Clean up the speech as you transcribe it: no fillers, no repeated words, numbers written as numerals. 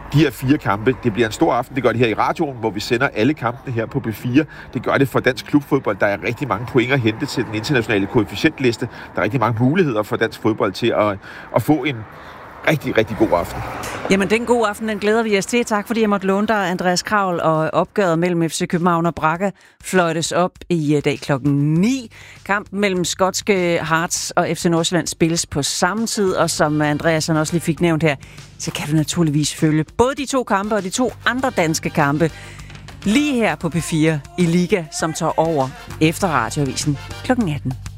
de her 4 kampe. Det bliver en stor aften. Det gør det her i radioen, hvor vi sender alle kampene her på B4. Det gør det for dansk klubfodbold. Der er rigtig mange point at hente til den internationale koefficientliste. Der er rigtig mange muligheder for dansk fodbold til at få en rigtig, rigtig god aften. Jamen, den gode aften, den glæder vi os til. Tak fordi jeg måtte låne dig, Andreas Kravl, og opgøret mellem FC København og Braga fløjtes op i dag klokken 9. Kampen mellem skotske Hearts og FC Nordsjælland spilles på samme tid, og som Andreas også lige fik nævnt her, så kan du naturligvis følge både de 2 kampe og de 2 andre danske kampe lige her på P4 i Liga, som tager over efter Radioavisen klokken 18.